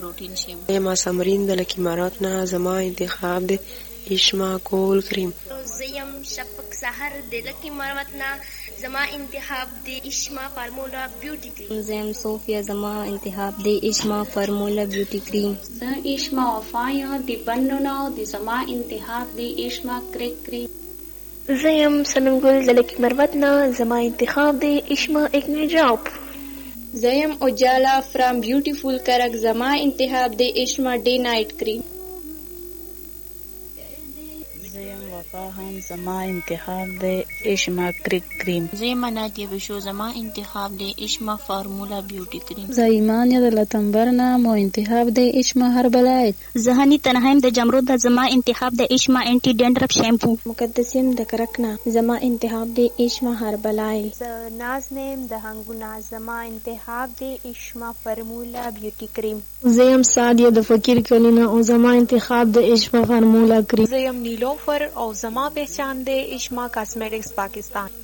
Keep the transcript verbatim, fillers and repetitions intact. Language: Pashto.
پروټین شي. ما سمرین د لکی امارات نه، زما انتخاب دی اشما کول کریم. زیم شفق سحر د لکی امارات نه، زما انتخاب دی اشما فارمولا بیوټی کریم. زیم صوفیا، زما انتخاب دی اشما فارمولا بیوټی کریم. زه اشما وفایا د بندونو د زما انتخاب دی اشما کریک کریم. زیم سنمګل د لکی امارات نه، زما انتخاب دی اشما اکنی جاب. زیم اجالا فرام بیوٹیفول کرک، زما انتخاب دی اشما ڈے نائٹ کریم. زیم وفا هم، زما انتخاب دی اشما کریک کریم. زیم نادیه بشو، زما انتخاب دی اشما فارمولا بیوٹی کریم. زه ایمان یا د لتنبر نه، مو انتخاب دی اشما هربلایت. زهنی تنهایم د جمرود د زما انتخاب دی اشما انټي ډینډرف شیمپو. مقدسیم د کرکنا، زما انتخاب دی اشما هربلایت. ز نازنیم د هنګونا، زما انتخاب دی اشما فارمولا بیوټی کریم. زیم سعدیه د فقیر کلینا او زما انتخاب دی اشما فارمولا کریم. زیم نیلوفر او زما پہچان دے اشما کاسمیٹکس پاکستان.